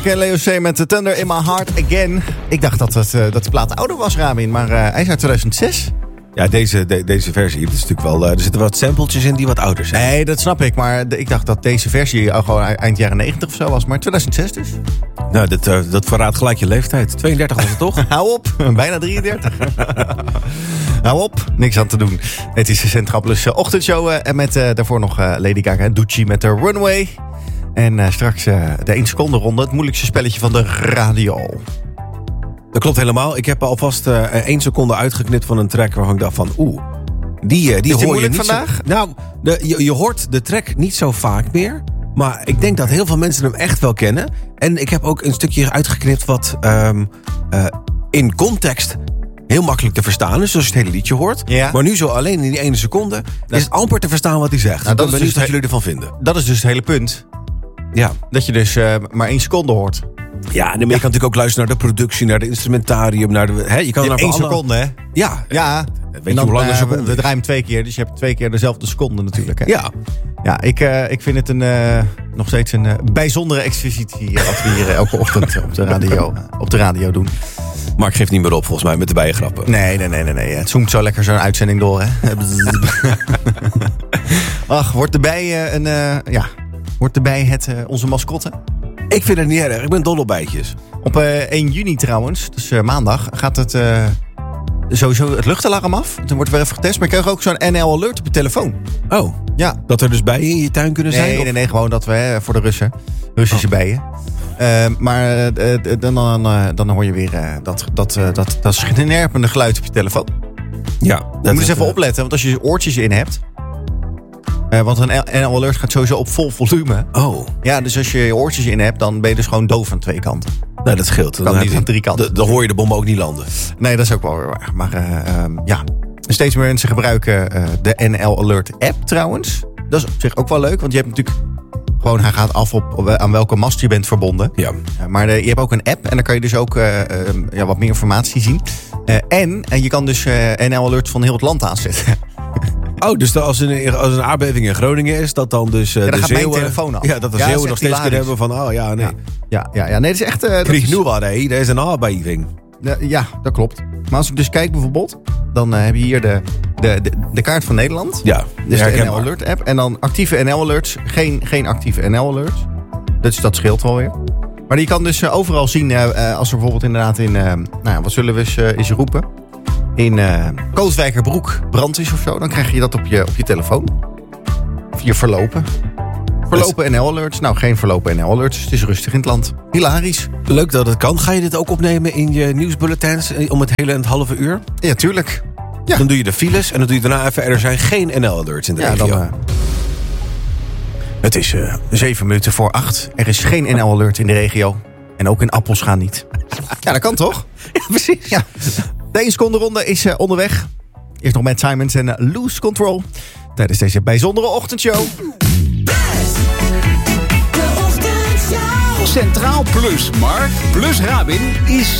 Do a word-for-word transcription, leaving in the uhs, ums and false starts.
Ken Leo C met The Thunder in My Heart Again. Ik dacht dat, het, uh, dat de plaat ouder was, Ramin, maar uh, hij is uit tweeduizend zes. Ja, deze, de, deze versie, het is natuurlijk wel, uh, er zitten wat sampletjes in die wat ouder zijn. Nee, dat snap ik, maar de, ik dacht dat deze versie al gewoon eind jaren negentig of zo was, maar tweeduizend zes dus. Nou, dat, uh, dat verraadt gelijk je leeftijd. tweeëndertig was het toch? Hou op, bijna drieëndertig. Hou op, niks aan te doen. Het is de Centraal Plus uh, ochtendshow uh, en met uh, daarvoor nog uh, Lady Gaga en Doechii met de Runway. En uh, straks uh, de één seconde ronde, het moeilijkste spelletje van de radio. Dat klopt helemaal. Ik heb alvast uh, één seconde uitgeknipt van een track waarvan ik dacht van oeh, die, uh, die is die hoor je niet vandaag? Zo, nou, de, je, je hoort de track niet zo vaak meer. Maar ik denk dat heel veel mensen hem echt wel kennen. En ik heb ook een stukje uitgeknipt wat um, uh, in context heel makkelijk te verstaan is, zoals je het hele liedje hoort. Ja. Maar nu zo alleen in die ene seconde Dat is het amper te verstaan wat hij zegt. Nou, dat ik ben is benieuwd dus wat jullie ervan vinden. Dat is dus het hele punt. Ja. Dat je dus uh, maar één seconde hoort. Ja, en dan je kan natuurlijk ook luisteren naar de productie, naar de instrumentarium, naar de. Hè, je kan Je naar hebt één alle... seconde, hè? Ja. Ja. Weet en dan, je hoe lang een uh, seconde we, we draaien hem twee keer, dus je hebt twee keer dezelfde seconde natuurlijk. Hè? Ja. Ja, ik, uh, ik vind het een, uh, nog steeds een uh, bijzondere exercitie uh, wat we hier uh, elke ochtend op de, radio, uh, op de radio doen. Maar ik geef niet meer op, volgens mij, met de bijengrappen. Nee, nee, nee, nee, nee. Het zoomt zo lekker zo'n uitzending door, hè? Ach, wordt erbij uh, een, uh, ja, wordt erbij het, uh, onze mascotte? Ik vind het niet erg, ik ben dol op bijtjes. Op uh, één juni trouwens, dus uh, maandag, gaat het uh, sowieso het luchtalarm af. Dan wordt er weer even getest, maar ik krijg ook zo'n N L alert op je telefoon. Oh, ja. Dat er dus bijen in je tuin kunnen zijn? Nee, of? nee, nee, gewoon dat we hè, voor de Russen, Russische oh. bijen. Uh, maar uh, dan, dan, uh, dan hoor je weer uh, dat, dat, uh, dat, dat scherpende geluid op je telefoon. Ja. Je moet eens even uh, opletten, want als je oortjes in hebt. Uh, want een N L alert gaat sowieso op vol volume. Oh. Ja, dus als je je oortjes in hebt, dan ben je dus gewoon doof aan twee kanten. Nee, dat scheelt. Dan, dan niet aan drie kanten. Dan hoor je de bom ook niet landen. Nee, dat is ook wel weer waar. Maar uh, um, ja, steeds meer mensen gebruiken uh, de N L alert app trouwens. Dat is op zich ook wel leuk, want je hebt natuurlijk gewoon, hij gaat af op, op aan welke mast je bent verbonden. Ja. Uh, maar de, je hebt ook een app en dan kan je dus ook uh, uh, ja, wat meer informatie zien. Uh, en, en je kan dus uh, N L alert van heel het land aanzetten. Oh, dus als een, als een aardbeving in Groningen is, dat dan dus uh, ja, dan de gaat Zeeuwen... mijn telefoon af. Ja, dat de ja, Zeeuwen nog steeds hilarisch. kunnen hebben van, oh ja, nee. Ja, ja, ja, ja nee, dat is echt... Uh, Krieg is... nu wat, hé, er is een aardbeving. Ja, dat klopt. Maar als ik dus kijk bijvoorbeeld, dan uh, heb je hier de, de, de, de kaart van Nederland. Ja, dus de N L alert app. En dan actieve N L alerts, geen, geen actieve N L alerts. Dus dat scheelt wel weer. Maar je kan dus uh, overal zien, uh, uh, als er bijvoorbeeld inderdaad in, uh, nou ja, wat zullen we eens, uh, eens roepen? In uh, Kootwijkerbroek brand is of zo, dan krijg je dat op je, op je telefoon. Of je verlopen. Verlopen N L alerts. Nou, geen verlopen N L alerts. Het is rustig in het land. Hilarisch. Leuk dat het kan. Ga je dit ook opnemen in je nieuwsbulletins om het hele en het halve uur? Ja, tuurlijk. Ja. Dan doe je de files en dan doe je daarna even, er zijn geen N L alerts in de ja, regio. Dan, uh, het is uh, zeven minuten voor acht. Er is geen N L alert in de regio. En ook in Appelscha niet. Ja, dat kan toch? Ja, precies. Ja. De één seconde ronde is uh, onderweg. Eerst nog Matt Simons en uh, Lose Control. Tijdens deze bijzondere ochtendshow. Centraal Plus, Mark plus Rabin is